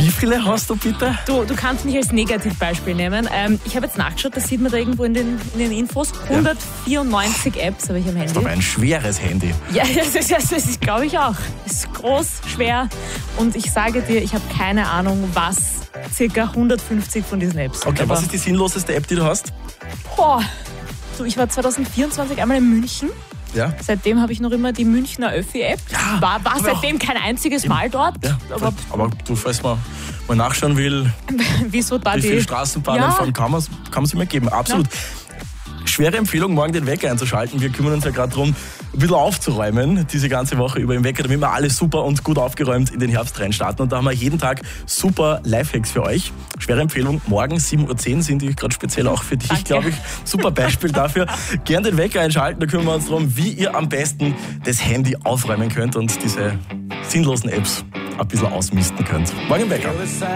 Wie viele hast du bitte? Du kannst mich als Negativbeispiel nehmen. Ich habe jetzt nachgeschaut, das sieht man da irgendwo in den Infos. 194 Apps habe ich am Handy. Das ist aber ein schweres Handy. Ja, das ist glaube ich auch. Es ist groß, schwer und ich sage dir, ich habe keine Ahnung, was circa 150 von diesen Apps. Okay, was ist die sinnloseste App, die du hast? Ich war 2024 einmal in München. Ja. Seitdem habe ich noch immer die Münchner Öffi-App. Ja, War seitdem kein einziges Mal dort. Ja, aber du, falls man mal nachschauen will, wieso da wie viele Straßenbahnen fahren, kann man es immer geben. Absolut. Ja. Schwere Empfehlung, morgen den Wecker einzuschalten. Wir kümmern uns ja gerade darum, ein bisschen aufzuräumen, diese ganze Woche über im Wecker, damit wir alle super und gut aufgeräumt in den Herbst reinstarten. Und da haben wir jeden Tag super Lifehacks für euch. Schwere Empfehlung, morgen 7.10 Uhr sind die gerade speziell auch für dich, glaube ich. Super Beispiel dafür. Gern den Wecker einschalten, da kümmern wir uns darum, wie ihr am besten das Handy aufräumen könnt und diese sinnlosen Apps ein bisschen ausmisten könnt. Morgen im Wecker.